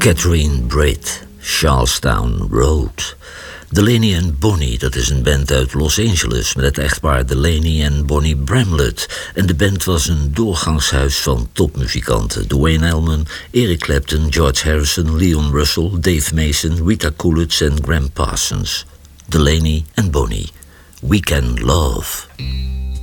Catherine Britt, Charlestown Road. Delaney en Bonnie, dat is een band uit Los Angeles met het echtpaar Delaney en Bonnie Bramlett. En de band was een doorgangshuis van topmuzikanten. Duane Allman, Eric Clapton, George Harrison, Leon Russell, Dave Mason, Rita Coolidge en Graham Parsons. Delaney en Bonnie, We Can Love.